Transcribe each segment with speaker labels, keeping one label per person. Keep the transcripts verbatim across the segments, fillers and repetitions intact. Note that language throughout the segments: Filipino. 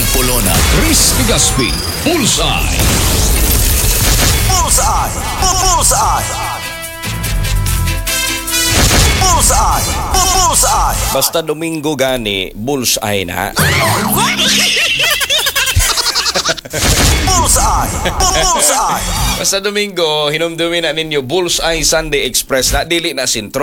Speaker 1: Polonan, Chris Legaspi, Bullseye.
Speaker 2: Bullseye! Bullseye! Bullseye! Bullseye!
Speaker 3: Basta Domingo gani, bullseye na.
Speaker 2: Bullseye! Bullseye!
Speaker 3: Basta Domingo, hinumdumin na ninyo Bullseye Sunday Express na dili na sintro.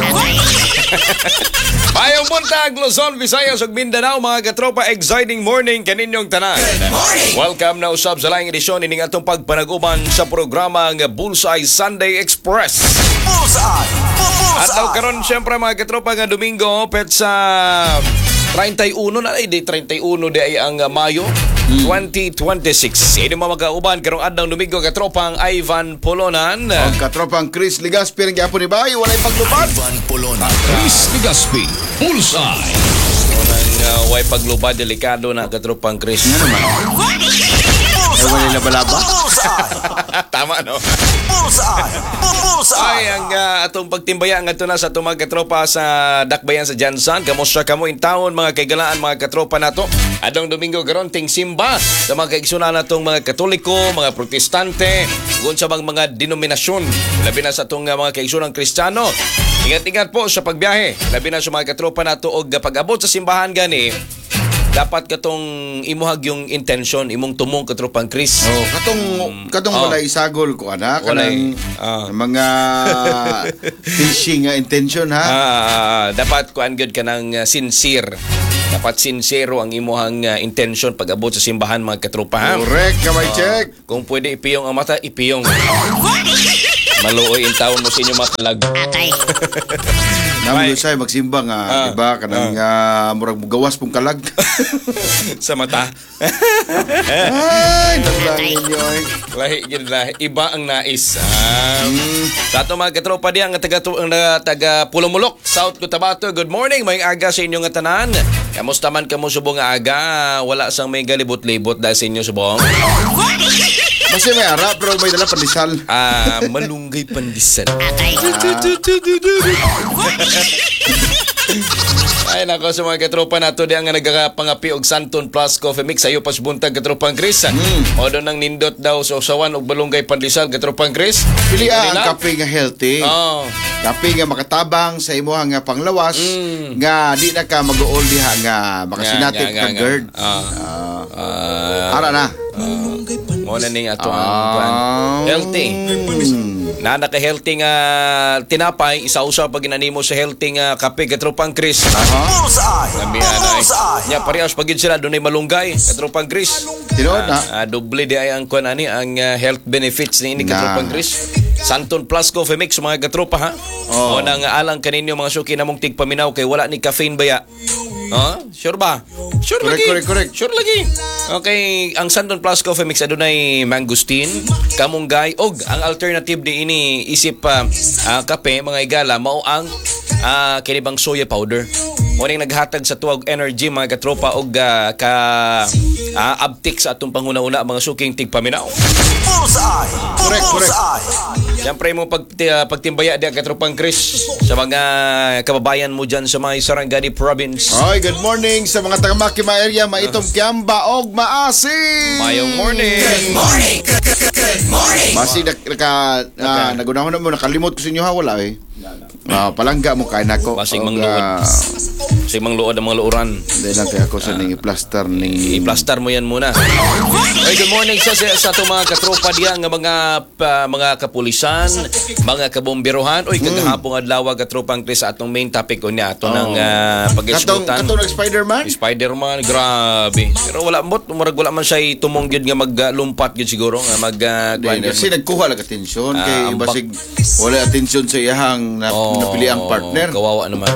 Speaker 3: Bayong buntag, Luzon, Visayas ug Mindanao, mga katropa, exciting morning kaninyong tanan. Welcome na usab sa laing edisyon ining atong pagpanag-uban sa programa nga Bullseye Sunday Express.
Speaker 2: Bullseye!
Speaker 3: At daw karon syempre mga katropa nga Domingo, pet sa thirty-one na ay di thirty-one di ay ang uh, Mayo twenty twenty-six. Ini mga magkauban karong adlaw Domingo katropang Ivan Polonan.
Speaker 4: Ang katropang Chris Legaspi rin gyapon ni Bayo walay paglupad.
Speaker 1: Ivan Polonan, Chris Legaspi, Bullseye.
Speaker 3: Unang uh, way paglubad delikado na katropang Chris.
Speaker 4: Ano naman? Ay walay labalaba.
Speaker 3: Tama no.
Speaker 2: Bullseye! Bullseye!
Speaker 3: Ay ang uh, atong pagtimbaya nga na sa atong mga katropa sa dakbayan sa Jansan. Kamusta kamo in town mga kaigalaan mga katropa nato? Adong Domingo karon ting simba sa mga kaigsunan natong mga Katoliko, mga Protestante, ug sa mga, mga denominasyon. Labi na sa atong uh, mga kaigsunan Kristiyano. Ingat-ingat po sa pagbiyahe. Labi na sa mga katropa nato og pag-abot sa simbahan gani. Dapat katong imuhag yung intention, imong tumong katropang Chris.
Speaker 4: Oh, katong katong
Speaker 3: Oh.
Speaker 4: walay sagol ko ana
Speaker 3: Walay,
Speaker 4: kanang
Speaker 3: ah.
Speaker 4: mga fishing nga intention ha.
Speaker 3: Ah, dapat kuan gyud kanang uh, sincere. Dapat sincero ang imuhang uh, intention pag-abot sa simbahan mga katropa. ha?
Speaker 4: Correct, kamay check.
Speaker 3: Kung pwede ipiyong ang mata, ipiyong. Maluoy in taon mo sa inyo mga kalag.
Speaker 4: Namo say magsimba nga,
Speaker 3: Ah.
Speaker 4: di ba? Kanang ah, murag gawas pong kalag.
Speaker 3: Sa mata.
Speaker 4: Ay, naglangin niyo ay.
Speaker 3: Lahi gid lahi. Iba ang nais. Ah, Sa ato mga katropa diyan nga taga ang nga taga Pulomulok, South Cotabato. Good morning, may aga sa inyo nga tanan. Kamusta man kamo subong nga aga? Wala sang may galibot-libot dahil sa inyo subong.
Speaker 4: Basta may ara pero may dala pandesal.
Speaker 3: Ah, malunggay pandisan. Ay nako sa mga katropa nato di ang nga nagkapangapi og Santon Plus Coffee Mix ayo pas buntag katropang Chris. Mm. O do nang nindot daw sa usawan og balunggay pandesal katropang Chris.
Speaker 4: Pili ang
Speaker 3: Nila?
Speaker 4: kape nga healthy.
Speaker 3: Oh.
Speaker 4: Kape nga makatabang sa imuhang nga panglawas nga di na ka mag-uol diha nga makasinatik
Speaker 3: Nga, nga,
Speaker 4: ka
Speaker 3: nga,
Speaker 4: GERD.
Speaker 3: nga. Ah. Ah,
Speaker 4: Ara na.
Speaker 3: mo na ning ato ang
Speaker 4: Ah.
Speaker 3: kuan. Healthy. Na naka-healthy nga tinapay, isa-usa pag ginanimo sa healthy nga kape katropang Chris.
Speaker 2: Bullseye!
Speaker 3: Lambihan ay.
Speaker 2: Bullseye!
Speaker 3: Nya parehas pagid sila dunay malunggay katropang Chris.
Speaker 4: Tinuod na.
Speaker 3: Ah, doble di ay ang kuan ani ang ah, health benefits ni ini
Speaker 4: Na.
Speaker 3: katropang Chris. Santon Plus Coffee Mix mga katropa ha.
Speaker 4: Oh.
Speaker 3: O nang alang kaninyo mga suki namong tigpaminaw kay wala ni caffeine baya. Ha? Sure ba? Sure
Speaker 4: Correct,
Speaker 3: lagi.
Speaker 4: correct, correct.
Speaker 3: Sure lagi. Okay, ang Santon Plus Coffee Mix adunay mangosteen, kamunggay og ang alternative di ini isip pa ah, kape mga igala mao ang ah, kinibang soya powder. Mo ning naghatag sa tuwag energy mga katropa og ah, ka ah, abtik sa atong panguna-una mga suking tigpaminaw.
Speaker 2: Bullseye!
Speaker 4: Correct, correct.
Speaker 2: Bullseye!
Speaker 3: Siyempre mo pag, uh, pagtimbaya di ang katropang Chris sa mga kababayan mo dyan sa mga Sarangani Province.
Speaker 4: Oy, good morning sa mga taga Makima area, maitong Kiamba og Maasin.
Speaker 3: Mayong morning.
Speaker 2: Morning! Good morning!
Speaker 4: Masi na, naka, na, nagunahon na mo, nakalimot ko sa inyo ha, wala eh. Ah, palangga mo kain ako.
Speaker 3: Basig
Speaker 4: Og,
Speaker 3: mang luod.
Speaker 4: ah,
Speaker 3: Kasi mang luod ang mga luuran.
Speaker 4: Dahil lang kaya ako sa ning i-plaster ning...
Speaker 3: I-plaster mo yan muna. Hey, good morning sa, sa, sa itong mga katropa diyan nga mga pa, mga kapulisan, mga kabomberohan. Oy, kagahapong adlaw katropang Chris sa atong main topic o niya. Ato ng uh,
Speaker 4: Katong,
Speaker 3: pag-isgutan.
Speaker 4: katong nag-Spider-Man?
Speaker 3: Spider-Man, grabe. Pero wala mo, murag wala man siya tumong yun nga maglumpat yun siguro. Nga mag... Uh,
Speaker 4: Dahil kasi nagkuha lang atensyon
Speaker 3: Ah,
Speaker 4: kay
Speaker 3: ang
Speaker 4: basig wala atensyon sa iyahang na, napili ang partner.
Speaker 3: Kawawa naman.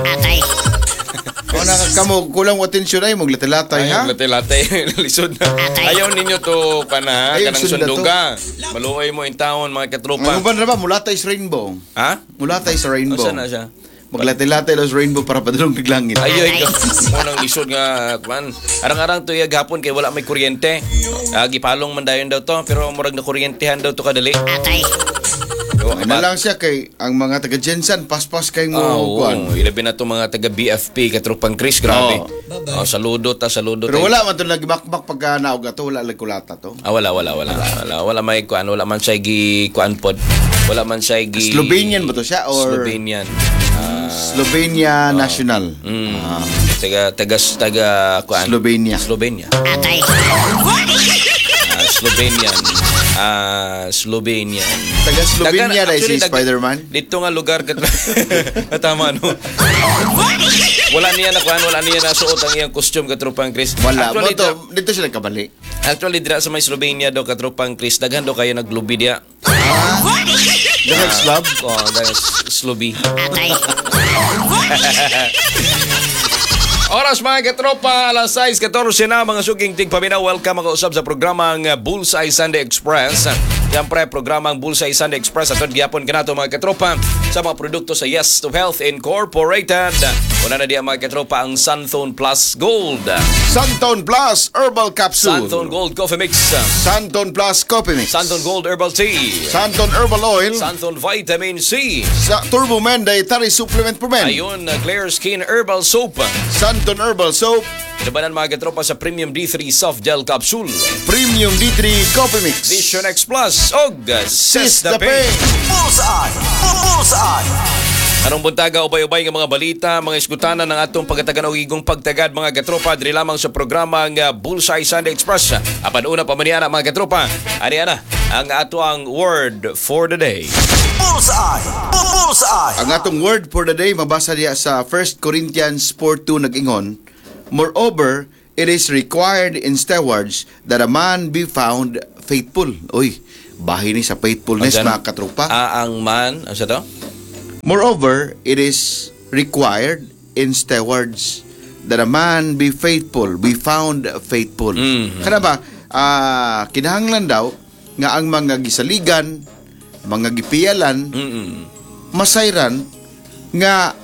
Speaker 4: O na kamo kulang atensyon ay mong latay-latay ha.
Speaker 3: Ay, late-late, lisod na. Ayaw ninyo to kana,
Speaker 4: Ayaw,
Speaker 3: kanang
Speaker 4: sunda to.
Speaker 3: sunduga. Maluoy mo in town, mga katropa.
Speaker 4: Ano ba na ba mulatay sa rainbow?
Speaker 3: Ha?
Speaker 4: Mulatay sa rainbow.
Speaker 3: Asa na siya?
Speaker 4: Maglatay-latay los rainbow para padulong biglangit.
Speaker 3: Ayoy ka. Mo nang lisod nga, man. Arang-arang to yag hapon kay wala may kuryente. Ah, gipalong man dayon daw to, pero murag na kuryentehan daw to kadali. Oh,
Speaker 4: Ano lang siya kay ang mga taga Jensen paspas kay mo
Speaker 3: Oh,
Speaker 4: kuan.
Speaker 3: oh, ilabi na to mga taga B F P katropang Chris, grabe. Oh, saludo ta, saludo
Speaker 4: Pero
Speaker 3: ta.
Speaker 4: wala man to nagmakmak pagka naog ato wala lang kulata to.
Speaker 3: Ah, wala, wala, wala. Wala, wala may kuan, wala man siya gi kuan pod. Wala man siya gi
Speaker 4: Slovenian ba to siya or
Speaker 3: Slovenian. Ah,
Speaker 4: Slovenia National?
Speaker 3: mm, taga taga taga kuan.
Speaker 4: Slovenia.
Speaker 3: Slovenia. Ah, Slovenian. Ah, Slovenian.
Speaker 4: Taga Slovenia
Speaker 3: Dagan-
Speaker 4: dahil si
Speaker 3: actually, dag-
Speaker 4: Spider-Man.
Speaker 3: Dito nga lugar kat tama no. Wala niya na kuan, wala niya na suot ang iyang costume katropang Chris.
Speaker 4: Wala mo
Speaker 3: Actually,
Speaker 4: to. Dito sila kabali.
Speaker 3: Actually, dira sa may Slovenia daw katropang Chris, daghan daw kayo naglubi diya.
Speaker 4: Dahil slab.
Speaker 3: Oh, dahil Slobi. Oras mga katropa, alas sais katorse na mga suking tigpaminaw. Welcome mga usab sa programang Bullseye Sunday Express. Siyempre, programang Bullseye Sunday Express atod gihapon kanato mga katropa sa mga produkto sa Yes to Health Incorporated. Una na diya mga katropa ang Sunthone Plus Gold.
Speaker 4: Suntown Plus Herbal Capsule.
Speaker 3: Sunthone Gold Coffee Mix.
Speaker 4: Suntown Plus Coffee Mix.
Speaker 3: Sunthone Gold Herbal Tea.
Speaker 4: Suntown Herbal Oil.
Speaker 3: Sunthone Vitamin C.
Speaker 4: Sa Turbo Men Dietary Supplement for Men.
Speaker 3: Ayun, Clear Skin Herbal Soap.
Speaker 4: Suntown Herbal Soap.
Speaker 3: Labanan mga katropa sa Premium D three Soft Gel Capsule.
Speaker 4: Premium D three Coffee Mix.
Speaker 3: Vision X Plus og Sis
Speaker 4: Sis
Speaker 3: the
Speaker 4: the
Speaker 3: Pain.
Speaker 4: Pain.
Speaker 2: Bullseye. Bullseye.
Speaker 3: Anong buntaga ubay-ubay nga mga balita, mga iskutanan ng atong pagkatagan o igong pagtagad mga katropa diri lamang sa programa nga Bullseye Sunday Express. Apan una pa man yan, mga katropa. Ani ana ang ato ang word for the day.
Speaker 2: Bullseye. Bullseye.
Speaker 4: Ang atong word for the day mabasa diya sa First Corinthians four two nag-ingon, moreover, it is required in stewards that a man be found faithful. Uy, bahay ni sa faithfulness
Speaker 3: Ang-
Speaker 4: mga katropa.
Speaker 3: Ah, ang man, ano sa to?
Speaker 4: Moreover, it is required in stewards that a man be faithful, be found faithful.
Speaker 3: Mhm.
Speaker 4: Kana ba, ah, kinahanglan daw nga ang mga gisaligan, mga gipiyalan,
Speaker 3: Mm-mm.
Speaker 4: masayran nga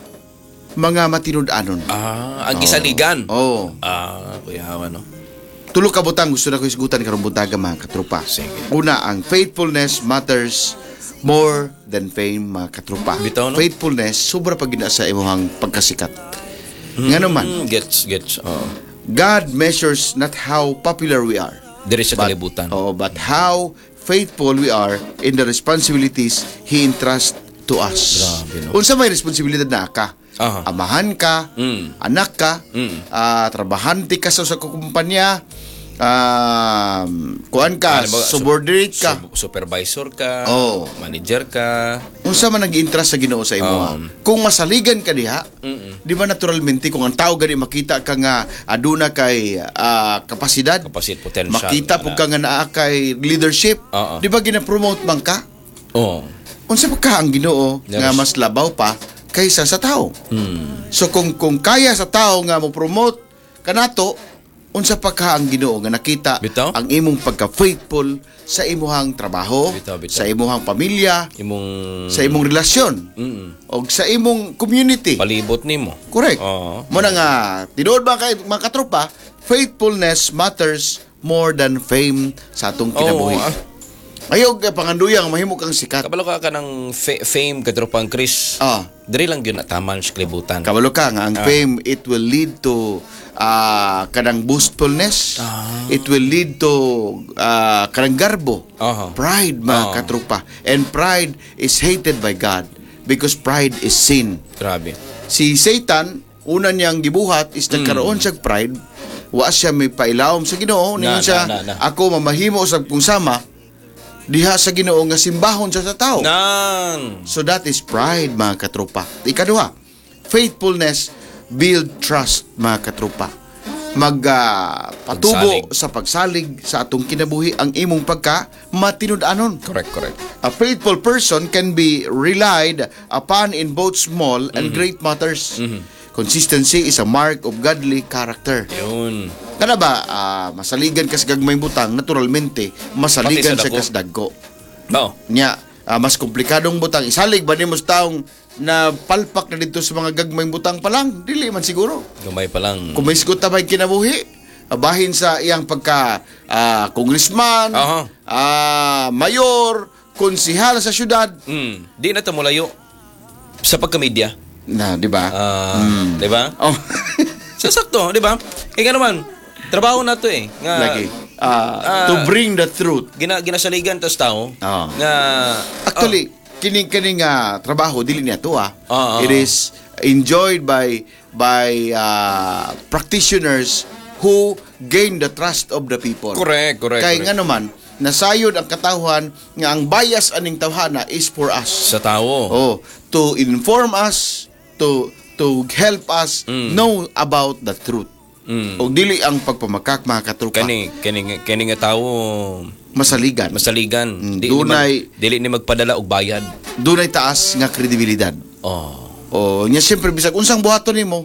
Speaker 4: mga matinud-anon.
Speaker 3: Ah, ang gisaligan.
Speaker 4: Oh.
Speaker 3: Ah, kuya hawa no.
Speaker 4: Tulo ka butang gusto na ko isgutan karong buntaga mga katropa.
Speaker 3: Sige.
Speaker 4: Una, ang faithfulness matters more than fame mga katropa.
Speaker 3: Bitaw, no?
Speaker 4: Faithfulness sobra pag gina sa imong pagkasikat. Nga naman,
Speaker 3: Mm, gets, gets. Oh.
Speaker 4: God measures not how popular we are,
Speaker 3: Diri sa
Speaker 4: but,
Speaker 3: kalibutan.
Speaker 4: oh, but how faithful we are in the responsibilities He entrusts to us.
Speaker 3: Grabe, no?
Speaker 4: Unsa may responsibilidad na ka?
Speaker 3: Aha.
Speaker 4: Amahan ka,
Speaker 3: Mm.
Speaker 4: anak ka,
Speaker 3: Mm.
Speaker 4: ah, trabahante ka sa sa kumpanya, ah, kuan ka,
Speaker 3: Ano ba,
Speaker 4: subordinate ka.
Speaker 3: Sub- supervisor ka,
Speaker 4: Oh.
Speaker 3: manager ka.
Speaker 4: Unsa man nag-interest sa Ginoo sa imo?
Speaker 3: Um.
Speaker 4: Kung masaligan ka diha, di ba naturalmente kung ang tao gani makita ka nga aduna kay ah, kapasidad,
Speaker 3: Kapasit, potential.
Speaker 4: makita pug ka nga naa kay leadership,
Speaker 3: Oo.
Speaker 4: di ba gina-promote man ka?
Speaker 3: Oh.
Speaker 4: Unsa pa ka ang Ginoo
Speaker 3: Yes.
Speaker 4: nga mas labaw pa kaysa sa tao?
Speaker 3: Hmm.
Speaker 4: So kung kung kaya sa tao nga mo promote kanato, unsa pa ka ang Ginoo nga nakita
Speaker 3: Bitaw?
Speaker 4: ang imong pagka-faithful sa imuhang trabaho,
Speaker 3: Bitaw, bitaw.
Speaker 4: sa imuhang pamilya,
Speaker 3: Imong
Speaker 4: sa imong relasyon,
Speaker 3: Mm-mm.
Speaker 4: o sa imong community.
Speaker 3: palibot nimo.
Speaker 4: Correct.
Speaker 3: Oo.
Speaker 4: Mo na nga, tinuod ba kay mga katropa, faithfulness matters more than fame sa atong kinabuhi.
Speaker 3: Oh, ah.
Speaker 4: Ayaw ka panganduyang mahimo kang sikat.
Speaker 3: Kabalo ka ka ng fa- fame katropang Chris.
Speaker 4: Ah.
Speaker 3: Diri lang gyud na taman sa kalibutan.
Speaker 4: Kabalo ka nga ang
Speaker 3: Ah.
Speaker 4: fame, it will lead to ah, kanang boastfulness.
Speaker 3: Ah.
Speaker 4: It will lead to ah, kanang garbo.
Speaker 3: Aha.
Speaker 4: Pride mga
Speaker 3: Ah.
Speaker 4: katropa. And pride is hated by God because pride is sin.
Speaker 3: Grabe.
Speaker 4: Si Satan, una niyang gibuhat is nagkaroon siya pride. Wa siya may pailawom sa Ginoo.
Speaker 3: Na,
Speaker 4: Ningon siya,
Speaker 3: na, na, na.
Speaker 4: ako mamahimo sa kung sama, diha sa Ginoo nga simbahon siya sa tao.
Speaker 3: Nang.
Speaker 4: So that is pride, mga katropa. Ikaduha, faithfulness build trust, mga katropa. Mag ah, patubo
Speaker 3: Pagsalig.
Speaker 4: sa pagsalig sa atong kinabuhi ang imong pagka matinud-anon.
Speaker 3: Correct, correct.
Speaker 4: A faithful person can be relied upon in both small and great matters. Consistency is a mark of godly character.
Speaker 3: Yun.
Speaker 4: Kana ba, ah, masaligan ka sa gagmayng butang, naturalmente, masaligan
Speaker 3: Pati sa
Speaker 4: siya
Speaker 3: dako.
Speaker 4: kas dagko.
Speaker 3: Bao.
Speaker 4: Nya, ah, mas komplikadong butang. Isalig ba ni mo sa taong na palpak na dito sa mga gagmayng butang pa lang? Dili man siguro.
Speaker 3: Gamay pa lang.
Speaker 4: Kung may sigot tabay kinabuhi, ah, bahin sa iyang pagka ah, congressman,
Speaker 3: Aha.
Speaker 4: ah, mayor, konsihal sa syudad.
Speaker 3: Mm, di na ta mulayo sa pagka-media.
Speaker 4: Na, di ba?
Speaker 3: Ah,
Speaker 4: Mm.
Speaker 3: di ba?
Speaker 4: Oh.
Speaker 3: Sasakto, di ba? Eh nga naman, trabaho na to eh. Nga,
Speaker 4: Lagi. Ah, to
Speaker 3: ah,
Speaker 4: bring the truth.
Speaker 3: Gina, ginasaligan tas tao.
Speaker 4: Ah.
Speaker 3: Nga,
Speaker 4: Actually, kining kining ah, trabaho dili niya to ah.
Speaker 3: Ah, ah.
Speaker 4: It is enjoyed by by ah, practitioners who gain the trust of the people.
Speaker 3: correct, correct.
Speaker 4: Kay
Speaker 3: correct.
Speaker 4: nga naman nasayod ang katawhan nga ang bias aning tawhana is for us.
Speaker 3: Sa tao.
Speaker 4: Oh, to inform us, to to help us
Speaker 3: Mm.
Speaker 4: know about the truth.
Speaker 3: Mm.
Speaker 4: O dili ang pagpamakak mga katrupa.
Speaker 3: Kani, kani, kani nga tao,
Speaker 4: Masaligan.
Speaker 3: masaligan.
Speaker 4: Mm,
Speaker 3: Di,
Speaker 4: dunay-
Speaker 3: ni mag, dili ni magpadala og bayad.
Speaker 4: Dunay taas nga kredibilidad.
Speaker 3: Oh.
Speaker 4: O nya siyempre bisag unsang buhaton nimo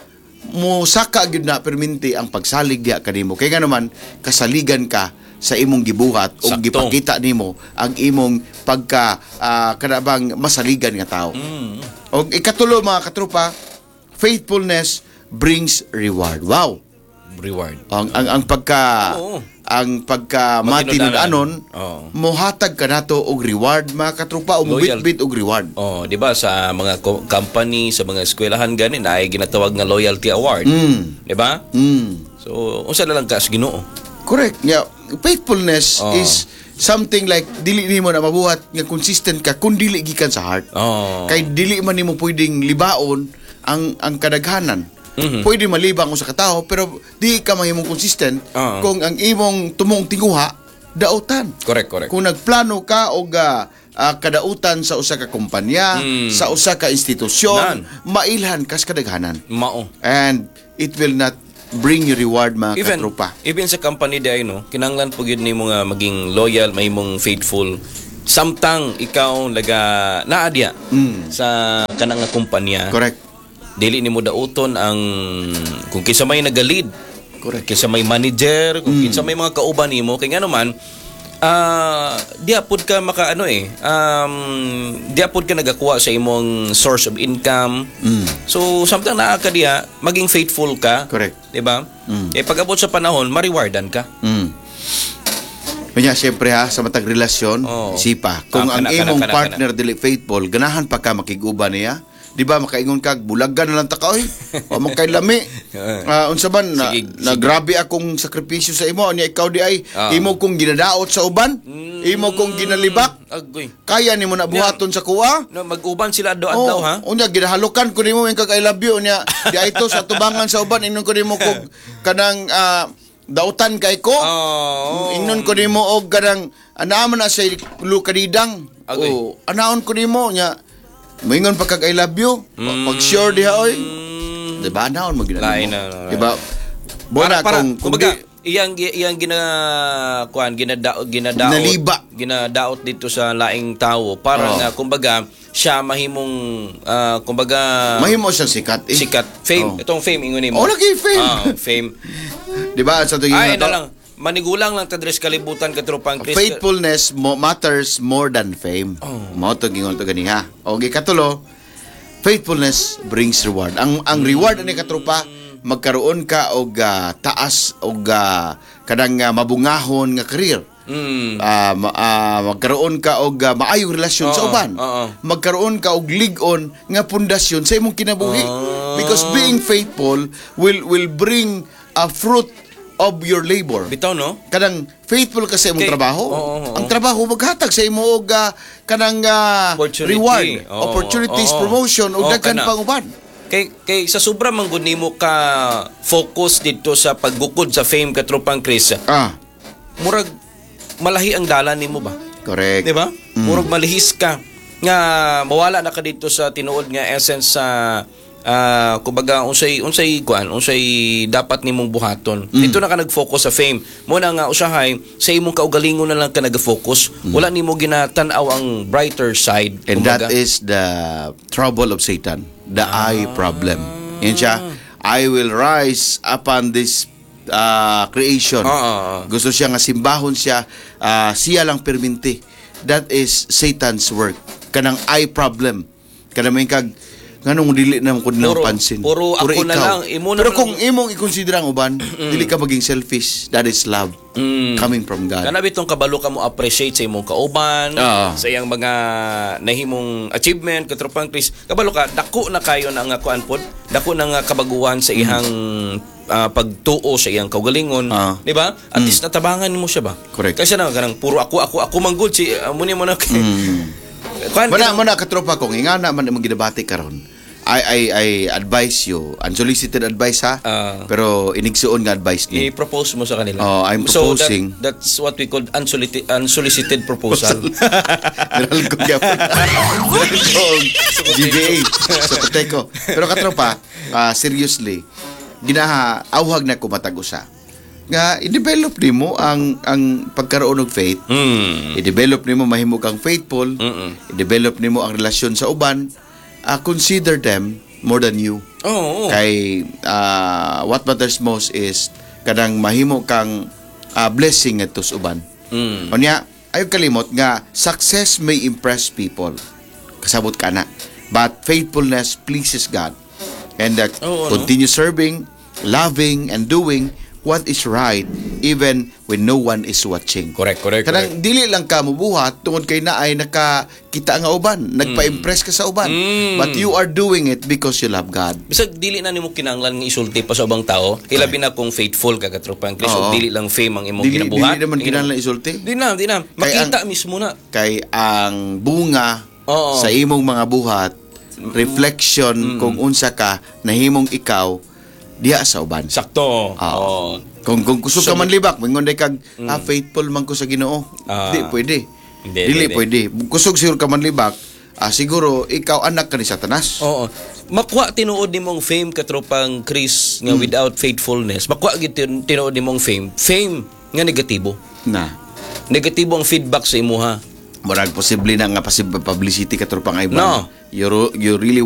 Speaker 4: mo saka gyud na perminti ang pagsalig diha kanimo. Kay nga naman kasaligan ka sa imong gibuhat o
Speaker 3: Sakto.
Speaker 4: gipakita nimo ang imong pagka ah, kanabang masaligan nga tao.
Speaker 3: Mm.
Speaker 4: O ikatulo mga katrupa, faithfulness brings reward. Wow.
Speaker 3: Reward.
Speaker 4: Ang ang, ang pagka
Speaker 3: Oo.
Speaker 4: ang pagka matinud-anon
Speaker 3: Oo.
Speaker 4: mohatag ka nato og reward mga katrupa o
Speaker 3: Loyal.
Speaker 4: mubitbit og reward.
Speaker 3: Oh, 'di ba sa mga co- company, sa mga eskwelahan gani na ay ginatawag nga loyalty award.
Speaker 4: Mm.
Speaker 3: 'Di ba?
Speaker 4: Mm.
Speaker 3: So, unsa na lang ka sa Ginoo?
Speaker 4: Correct. Yeah. Faithfulness
Speaker 3: Oo.
Speaker 4: is something like dili nimo na mabuhat nga consistent ka kun dili gikan sa heart.
Speaker 3: Oh.
Speaker 4: Kay dili man nimo pwedeng libaon ang ang kadaghanan.
Speaker 3: Mhm.
Speaker 4: Pwede malibang sa katao pero di ka mahimong consistent
Speaker 3: Oo.
Speaker 4: kung ang imong tumong tinguha dautan.
Speaker 3: Correct, correct.
Speaker 4: Kung nagplano ka og ah, ah, kadautan sa usa ka kumpanya,
Speaker 3: Mm.
Speaker 4: sa usa ka institusyon,
Speaker 3: Nan.
Speaker 4: mailhan kas kadaghanan.
Speaker 3: Mao.
Speaker 4: And it will not bring you reward mga
Speaker 3: Even
Speaker 4: katropa.
Speaker 3: even sa company day no, kinahanglan po gyud nimo nga maging loyal, mahimong faithful. Samtang ikaw laga naadya
Speaker 4: Mm.
Speaker 3: sa kanang nga kumpanya.
Speaker 4: Correct.
Speaker 3: Dili nimo dauton ang kung kinsa may nagalid,
Speaker 4: Correct.
Speaker 3: kinsa may manager, kung kinsa may mga kauban nimo, kay nga naman ah diya pud ka maka ano eh um diya pud ka nagakuha sa imong source of income.
Speaker 4: Mm.
Speaker 3: So samtang naa ka diya, maging faithful ka.
Speaker 4: Correct.
Speaker 3: 'Di ba?
Speaker 4: Mm.
Speaker 3: Eh pag-abot sa panahon, ma-rewardan ka.
Speaker 4: Mm. Kanya siyempre ha, sa matag relasyon,
Speaker 3: Oo.
Speaker 4: sipa. Kung
Speaker 3: Ah,
Speaker 4: ang
Speaker 3: kana, kana,
Speaker 4: imong
Speaker 3: kana,
Speaker 4: partner dili faithful, ganahan pa ka makiguban niya. Di ba makaingon ka bulagan na lang ta ka oy. O man kay lami. Ah, unsa man na,
Speaker 3: Sige,
Speaker 4: na
Speaker 3: sige.
Speaker 4: grabe akong sakripisyo sa imo, nya ikaw di ay
Speaker 3: Ah.
Speaker 4: imo kong ginadaot sa uban, imo kong ginalibak.
Speaker 3: Agoy.
Speaker 4: Kaya nimo na buhaton sa kuha.
Speaker 3: No, mag-uban sila adlaw-adlaw
Speaker 4: Oh,
Speaker 3: ha.
Speaker 4: unya ginahalukan ko nimo yung kag I love you unya. Di ay to sa tubangan sa uban ingnon ko nimo kog kanang ah, dautan kay ko.
Speaker 3: Oh.
Speaker 4: Ingnon ko nimo og kanang anaa man na sa lukadidang.
Speaker 3: Okay.
Speaker 4: Oh, anaon ko nimo nya. Moingon pa kag I love you.
Speaker 3: Mm.
Speaker 4: Pag sure diha oy.
Speaker 3: Mm.
Speaker 4: Di ba anaon mo ginano?
Speaker 3: Lain na, lain.
Speaker 4: Di ba? Bona
Speaker 3: Para, para,
Speaker 4: kung kung
Speaker 3: kumbaga,
Speaker 4: di,
Speaker 3: iyang iyang gina kuan ginadaot ginadaot
Speaker 4: Naliba.
Speaker 3: ginadaot dito sa laing tao para
Speaker 4: Oo.
Speaker 3: nga kumbaga siya mahimong ah, kumbaga
Speaker 4: mahimo siyang sikat eh.
Speaker 3: sikat fame
Speaker 4: Oo.
Speaker 3: itong fame ingon nimo
Speaker 4: Oh, lagi fame.
Speaker 3: Ah, fame
Speaker 4: Di ba sa tuig
Speaker 3: ay
Speaker 4: na to?
Speaker 3: na lang manigulang lang tadres kalibutan ka tropang Chris
Speaker 4: Faithfulness mo, matters more than fame.
Speaker 3: Oh.
Speaker 4: Mao to gingon to gani ha. O gikatulo, faithfulness brings reward. Ang ang reward ani katrupa magkaroon ka og ah, taas og ah, kanang ah, mabungahon nga career.
Speaker 3: mm.
Speaker 4: Ah, ma- ah, magkaroon ka og ah, maayong relasyon sa
Speaker 3: Oo,
Speaker 4: uban.
Speaker 3: oo.
Speaker 4: Magkaroon ka og lig-on nga pundasyon sa imong kinabuhi.
Speaker 3: Ah.
Speaker 4: Because being faithful will will bring a fruit of your labor.
Speaker 3: bitaw no
Speaker 4: Kanang faithful ka sa imong
Speaker 3: Kay-
Speaker 4: trabaho.
Speaker 3: oo, oo, oo.
Speaker 4: Ang trabaho maghatag sa imo og ah, kanang ah,
Speaker 3: Opportunity.
Speaker 4: reward,
Speaker 3: Oo,
Speaker 4: opportunities,
Speaker 3: oo.
Speaker 4: promotion ug
Speaker 3: Oo,
Speaker 4: daghan
Speaker 3: kana.
Speaker 4: pang uban.
Speaker 3: Kay kay sa sobra man gud nimo ka focus dito sa paggukod sa fame ka tropang Chris.
Speaker 4: Ah,
Speaker 3: Murag malahi ang dalan nimo ba?
Speaker 4: correct.
Speaker 3: Di ba? Murag malihis ka nga mawala na ka dito sa tinuod nga essence sa ah kumbaga unsay unsay kuan unsay dapat nimong buhaton. Dito na ka nag-focus sa fame. Mo na nga usahay sa imong kaugalingon na lang ka nag-focus. Wala nimo ginatan-aw ang brighter side.
Speaker 4: And
Speaker 3: kumbaga.
Speaker 4: that is the trouble of Satan, the eye problem. Yan siya, I will rise upon this uh, creation.
Speaker 3: Ah, ah, ah.
Speaker 4: Gusto siya nga simbahon siya, ah, siya lang perminti. That is Satan's work. Kanang eye problem. Kanang may kag nganong dili na ko nila
Speaker 3: Puro-
Speaker 4: pansin.
Speaker 3: puro ako na lang, imo na
Speaker 4: Pero
Speaker 3: lang-
Speaker 4: kung imong i-consider ang uban, dili ka maging selfish. That is love
Speaker 3: Mm.
Speaker 4: coming from God.
Speaker 3: Kana bitong kabalo ka mo appreciate sa imong kauban,
Speaker 4: Oo.
Speaker 3: sa iyang mga nahimong achievement, katropang Chris. Kabalo ka, dako na kayo na nga kuan pod, dako na nga kabaguhan sa iyang ah, pagtuo sa iyang kaugalingon,
Speaker 4: Ah.
Speaker 3: di ba? At least natabangan mo siya ba?
Speaker 4: Correct.
Speaker 3: Kasi na kanang puro ako ako ako manggod si uh, muni mo na. Kuan
Speaker 4: Mana mana katropa ko ingana man imong gidabati karon. I I I advise you, unsolicited advice ha.
Speaker 3: Ah.
Speaker 4: pero inigsuon nga advice ni.
Speaker 3: i-propose mo sa kanila.
Speaker 4: Oh, I'm
Speaker 3: So
Speaker 4: proposing.
Speaker 3: that, that's what we call unsolicited, unsolicited proposal.
Speaker 4: Meron ko gyapon. G B A sa Pateco. Pero katropa, ah, seriously, ginaha awhag na ko matag-usa. Nga i-develop nimo ang ang pagkaroon og faith.
Speaker 3: Hmm.
Speaker 4: I-develop nimo mahimo kang faithful.
Speaker 3: Mm-mm.
Speaker 4: I-develop nimo ang relasyon sa uban. Ah, consider them more than you.
Speaker 3: Oo. Oh,
Speaker 4: Kay ah, what matters most is kanang mahimo kang ah, blessing ngadto sa uban.
Speaker 3: Mm.
Speaker 4: Unya, ayaw kalimot nga success may impress people. Kasabot ka na. But faithfulness pleases God. And uh,
Speaker 3: Oo, no?
Speaker 4: continue serving, loving, and doing what is right even when no one is watching.
Speaker 3: Correct, correct,
Speaker 4: Kanang dili lang ka mubuhat tungod kay naay nakakita nga uban, nagpa-impress ka sa uban.
Speaker 3: Mm.
Speaker 4: But you are doing it because you love God.
Speaker 3: Bisag dili na nimo kinahanglan nga isulti pa sa ubang tao, hilabi na kung faithful ka katropang Chris,
Speaker 4: Oo.
Speaker 3: o dili lang fame ang imong
Speaker 4: Dili,
Speaker 3: ginabuhat.
Speaker 4: dili naman kinahanglan isulti.
Speaker 3: Di na, di na. Makita mismo na.
Speaker 4: Kay ang bunga
Speaker 3: Oo.
Speaker 4: sa imong mga buhat, reflection kung unsa ka nahimong ikaw diha sa uban.
Speaker 3: Sakto.
Speaker 4: Oo.
Speaker 3: Oo.
Speaker 4: Kung kung kusog
Speaker 3: So,
Speaker 4: ka man libak, mingon day kag ah, faithful man ko sa Ginoo.
Speaker 3: Ah.
Speaker 4: Di pwede.
Speaker 3: Hindi,
Speaker 4: Dili
Speaker 3: hindi,
Speaker 4: pwede. Kusog siguro ka man libak, ah, siguro ikaw anak ka ni Satanas.
Speaker 3: Oo. Makuha tinuod nimong fame katropang Chris nga without faithfulness. Makuha gid tin- tinuod nimong fame. Fame nga negatibo.
Speaker 4: Na.
Speaker 3: Negatibo ang feedback sa imuha.
Speaker 4: Murag posible na nga pasib publicity ka tropang ay
Speaker 3: No.
Speaker 4: You, ro- you really